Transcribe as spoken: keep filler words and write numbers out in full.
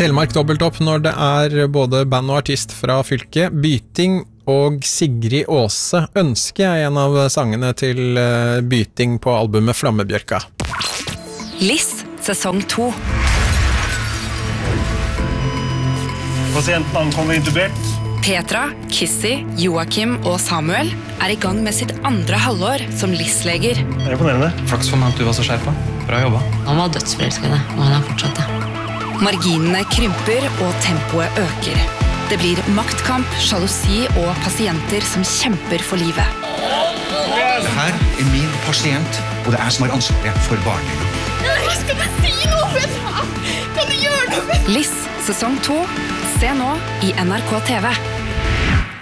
Telemark dobbelt opp når det er både band og artist fra fylket. Byting og Sigrid Åse ønsker jeg en av sangene til Byting på albumet Flammebjørka. Liss, sesong to. Pasienten ankommer intubert. Petra, Kissy, Joakim og Samuel er i gang med sitt andre halvår som Liss-leger. Det er imponerende. Flaks for meg at du var så skjerpa. Bra jobba. Han var dødsforelsket, og han er fortsatt det. Marginene krymper og tempoet øker. Det blir maktkamp, sjalusi og pasienter som kjemper for livet. Det her er min pasient, og det er jeg som har ansvaret for barnet. Skal du si noe, Petra? Kan du gjøre noe? Liss, sesong to. Se nå i N R K T V.